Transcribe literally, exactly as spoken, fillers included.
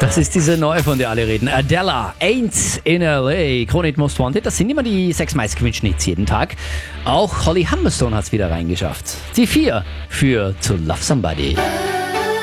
Das ist diese neue, von der alle reden. Adele, Ain't in L A. Krone Most Wanted. Das sind immer die sechs meistgewünschten Hits jeden Tag. Auch Holly Humberstone hat es wieder reingeschafft. Die vier für To Love Somebody.